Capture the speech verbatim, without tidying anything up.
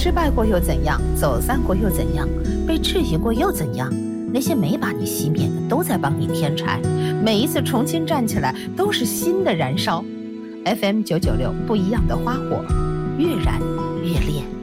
失败过又怎样？走散过又怎样？被质疑过又怎样？那些没把你熄灭的，都在帮你添柴。每一次重新站起来，都是新的燃烧。F M 九九六，不一样的花火，越燃越烈。